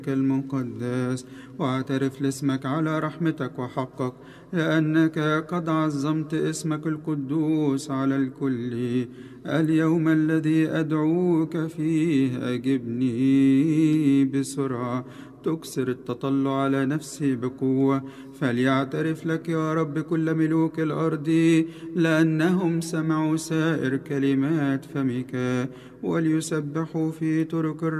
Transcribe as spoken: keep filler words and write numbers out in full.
المقدس، واعترف لاسمك على رحمتك وحقك، لأنك قد عظمت اسمك القدوس على الكل. اليوم الذي أدعوك فيه أجبني بسرعة، تكسر التطلع على نفسي بقوة. فليعترف لك يا رب كل ملوك الأرض، لأنهم سمعوا سائر كلمات فمك، وليسبحوا في طرق